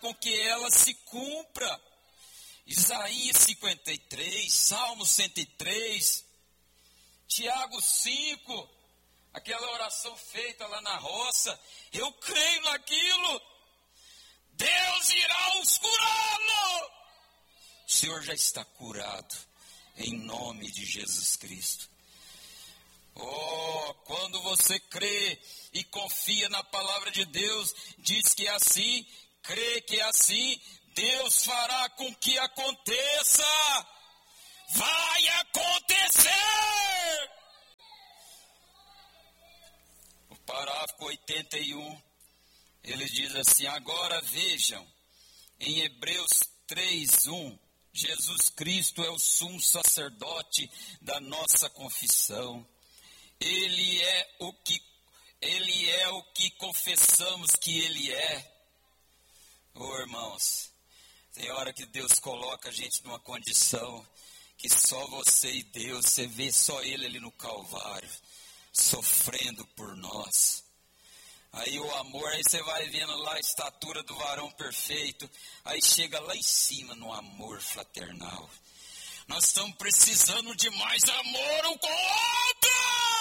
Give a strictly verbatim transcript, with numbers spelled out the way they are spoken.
com que ela se cumpra. Isaías cinquenta e três, Salmo cento e três, Tiago cinco, aquela oração feita lá na roça, eu creio naquilo, Deus irá os curá-lo. O Senhor já está curado, em nome de Jesus Cristo. Oh, quando você crê e confia na palavra de Deus, diz que é assim, crê que é assim, Deus fará com que aconteça. Vai acontecer. O parágrafo oitenta e um, ele diz assim, agora vejam, em Hebreus três, um, Jesus Cristo é o sumo sacerdote da nossa confissão. Ele é o que, ele é o que confessamos que ele é. Oh, irmãos, tem hora que Deus coloca a gente numa condição que só você e Deus, você vê só Ele ali no Calvário, sofrendo por nós. Aí o amor, aí você vai vendo lá a estatura do varão perfeito, aí chega lá em cima no amor fraternal. Nós estamos precisando de mais amor um com o outro.